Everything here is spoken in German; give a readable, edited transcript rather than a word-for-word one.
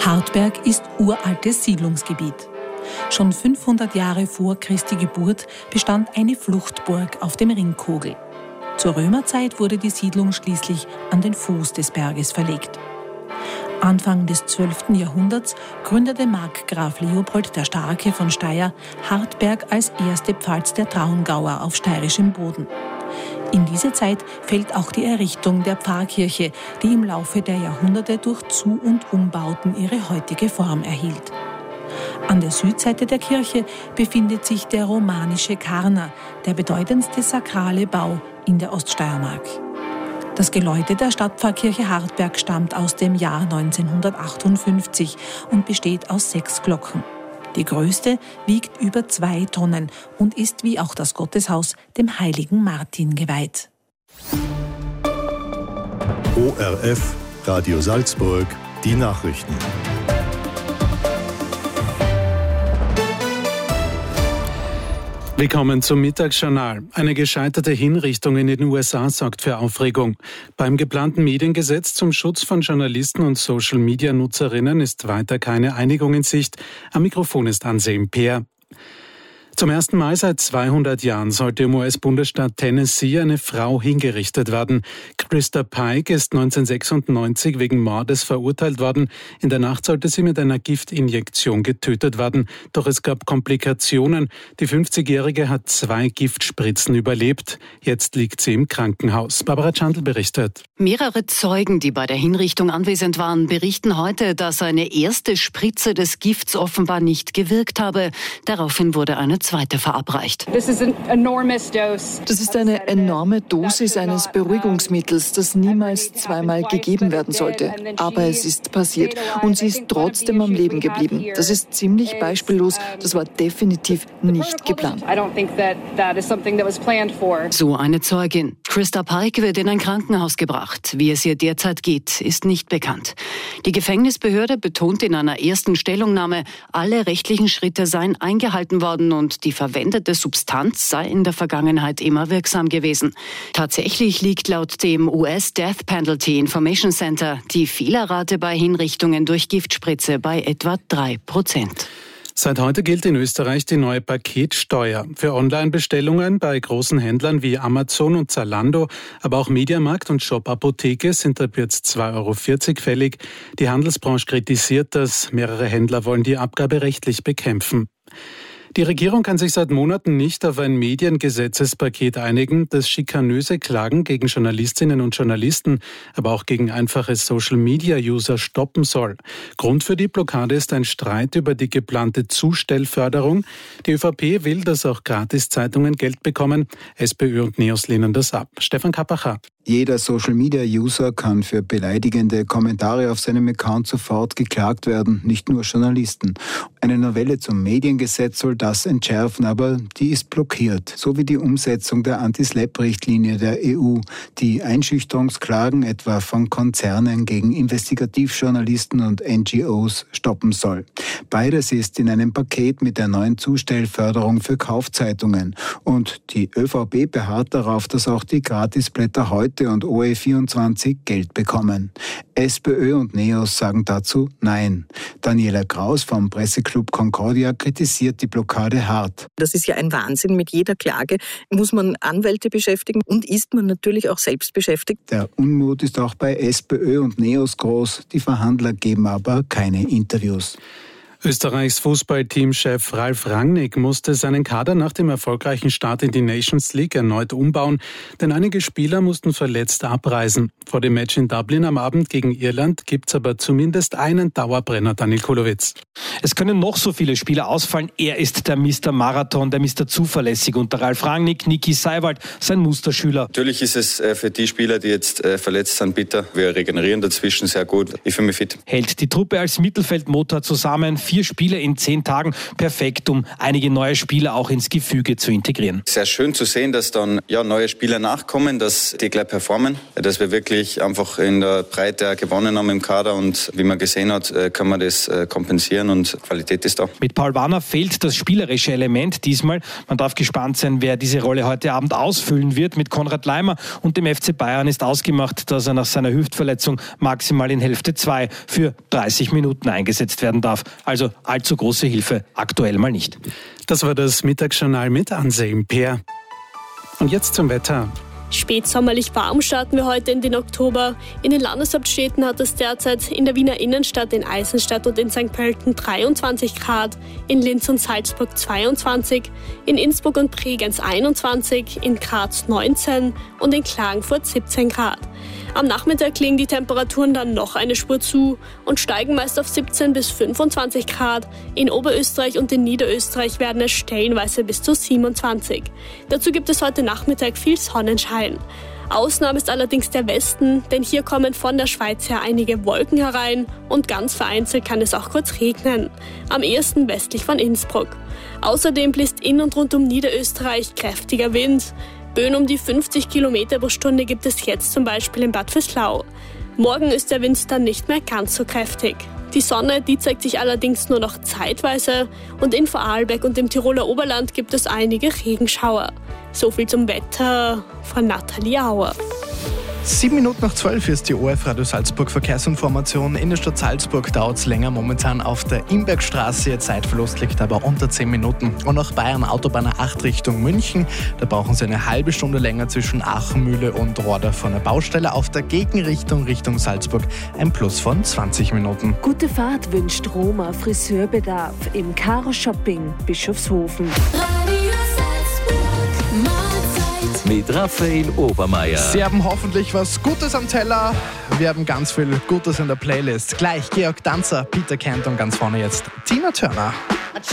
Hartberg ist uraltes Siedlungsgebiet. Schon 500 Jahre vor Christi Geburt bestand eine Fluchtburg auf dem Ringkogel. Zur Römerzeit wurde die Siedlung schließlich an den Fuß des Berges verlegt. Anfang des 12. Jahrhunderts gründete Markgraf Leopold der Starke von Steyr Hartberg als erste Pfalz der Traungauer auf steirischem Boden. In diese Zeit fällt auch die Errichtung der Pfarrkirche, die im Laufe der Jahrhunderte durch Zu- und Umbauten ihre heutige Form erhielt. An der Südseite der Kirche befindet sich der romanische Karner, der bedeutendste sakrale Bau in der Oststeiermark. Das Geläute der Stadtpfarrkirche Hartberg stammt aus dem Jahr 1958 und besteht aus 6 Glocken. Die größte wiegt über 2 Tonnen und ist wie auch das Gotteshaus dem heiligen Martin geweiht. ORF, Radio Salzburg, die Nachrichten. Willkommen zum Mittagsjournal. Eine gescheiterte Hinrichtung in den USA sorgt für Aufregung. Beim geplanten Mediengesetz zum Schutz von Journalisten und Social-Media-Nutzerinnen ist weiter keine Einigung in Sicht. Am Mikrofon ist Anselm Peer. Zum ersten Mal seit 200 Jahren sollte im US-Bundesstaat Tennessee eine Frau hingerichtet werden. Krista Pike ist 1996 wegen Mordes verurteilt worden. In der Nacht sollte sie mit einer Giftinjektion getötet werden. Doch es gab Komplikationen. Die 50-Jährige hat 2 Giftspritzen überlebt. Jetzt liegt sie im Krankenhaus. Barbara Chandl berichtet. Mehrere Zeugen, die bei der Hinrichtung anwesend waren, berichten heute, dass eine erste Spritze des Gifts offenbar nicht gewirkt habe. Daraufhin wurde eine zweite verabreicht. Das ist eine enorme Dosis eines Beruhigungsmittels, das niemals zweimal gegeben werden sollte. Aber es ist passiert und sie ist trotzdem am Leben geblieben. Das ist ziemlich beispiellos. Das war definitiv nicht geplant. So eine Zeugin. Krista Pike wird in ein Krankenhaus gebracht. Wie es ihr derzeit geht, ist nicht bekannt. Die Gefängnisbehörde betont in einer ersten Stellungnahme, alle rechtlichen Schritte seien eingehalten worden und die verwendete Substanz sei in der Vergangenheit immer wirksam gewesen. Tatsächlich liegt laut dem US Death Penalty Information Center die Fehlerrate bei Hinrichtungen durch Giftspritze bei etwa 3%. Seit heute gilt in Österreich die neue Paketsteuer. Für Online-Bestellungen bei großen Händlern wie Amazon und Zalando, aber auch Mediamarkt und Shop Apotheke sind ab jetzt 2,40 € fällig. Die Handelsbranche kritisiert das. Mehrere Händler wollen die Abgabe rechtlich bekämpfen. Die Regierung kann sich seit Monaten nicht auf ein Mediengesetzespaket einigen, das schikanöse Klagen gegen Journalistinnen und Journalisten, aber auch gegen einfache Social-Media-User stoppen soll. Grund für die Blockade ist ein Streit über die geplante Zustellförderung. Die ÖVP will, dass auch Gratiszeitungen Geld bekommen. SPÖ und NEOS lehnen das ab. Stefan Kappacher. Jeder Social-Media-User kann für beleidigende Kommentare auf seinem Account sofort geklagt werden, nicht nur Journalisten. Eine Novelle zum Mediengesetz soll das entschärfen, aber die ist blockiert, so wie die Umsetzung der Anti-Slap-Richtlinie der EU, die Einschüchterungsklagen etwa von Konzernen gegen Investigativjournalisten und NGOs stoppen soll. Beides ist in einem Paket mit der neuen Zustellförderung für Kaufzeitungen. Und die ÖVP beharrt darauf, dass auch die Gratisblätter heute und OE24 Geld bekommen. SPÖ und NEOS sagen dazu Nein. Daniela Kraus vom Presseclub Concordia kritisiert die Blockade hart. Das ist ja ein Wahnsinn. Mit jeder Klage muss man Anwälte beschäftigen und ist man natürlich auch selbst beschäftigt. Der Unmut ist auch bei SPÖ und NEOS groß. Die Verhandler geben aber keine Interviews. Österreichs Fußballteamchef Ralf Rangnick musste seinen Kader nach dem erfolgreichen Start in die Nations League erneut umbauen, denn einige Spieler mussten verletzt abreisen. Vor dem Match in Dublin am Abend gegen Irland gibt's aber zumindest einen Dauerbrenner, Daniel Kulowitz. Es können noch so viele Spieler ausfallen. Er ist der Mr. Marathon, der Mr. Zuverlässig. Und der Ralf Rangnick, Niki Seiwald, sein Musterschüler. Natürlich ist es für die Spieler, die jetzt verletzt sind, bitter. Wir regenerieren dazwischen sehr gut. Ich fühle mich fit. Hält die Truppe als Mittelfeldmotor zusammen. 4 Spiele in 10 Tagen. Perfekt, um einige neue Spieler auch ins Gefüge zu integrieren. Sehr schön zu sehen, dass dann neue Spieler nachkommen, dass die gleich performen, dass wir wirklich einfach in der Breite gewonnen haben im Kader und wie man gesehen hat, kann man das kompensieren und Qualität ist da. Mit Paul Warner fehlt das spielerische Element diesmal. Man darf gespannt sein, wer diese Rolle heute Abend ausfüllen wird. Mit Konrad Laimer und dem FC Bayern ist ausgemacht, dass er nach seiner Hüftverletzung maximal in Hälfte 2 für 30 Minuten eingesetzt werden darf. Also allzu große Hilfe aktuell mal nicht. Das war das Mittagsjournal mit Anselm Peer. Und jetzt zum Wetter. Spätsommerlich warm starten wir heute in den Oktober. In den Landeshauptstädten hat es derzeit in der Wiener Innenstadt, in Eisenstadt und in St. Pölten 23 Grad, in Linz und Salzburg 22, in Innsbruck und Bregenz 21, in Graz 19 und in Klagenfurt 17 Grad. Am Nachmittag legen die Temperaturen dann noch eine Spur zu und steigen meist auf 17 bis 25 Grad. In Oberösterreich und in Niederösterreich werden es stellenweise bis zu 27. Dazu gibt es heute Nachmittag viel Sonnenschein. Ausnahme ist allerdings der Westen, denn hier kommen von der Schweiz her einige Wolken herein und ganz vereinzelt kann es auch kurz regnen. Am ehesten westlich von Innsbruck. Außerdem bläst in und rund um Niederösterreich kräftiger Wind. Böen um die 50 Kilometer pro Stunde gibt es jetzt zum Beispiel in Bad Vöslau. Morgen ist der Wind dann nicht mehr ganz so kräftig. Die Sonne, die zeigt sich allerdings nur noch zeitweise und in Vorarlberg und im Tiroler Oberland gibt es einige Regenschauer. So viel zum Wetter von Nathalie Auer. 7:07 ist die ORF Radio Salzburg Verkehrsinformation. In der Stadt Salzburg dauert es länger momentan auf der Imbergstraße. Ihr Zeitverlust liegt aber unter 10 Minuten. Und nach Bayern Autobahn 8 Richtung München. Da brauchen Sie eine halbe Stunde länger zwischen Achenmühle und Rohrdorf von der Baustelle. Auf der Gegenrichtung Richtung Salzburg ein Plus von 20 Minuten. Gute Fahrt wünscht Roma Friseurbedarf im Caro Shopping Bischofshofen. Mit Raphael Obermeier. Sie haben hoffentlich was Gutes am Teller. Wir haben ganz viel Gutes in der Playlist. Gleich Georg Danzer, Peter Kent und ganz vorne jetzt Tina Turner.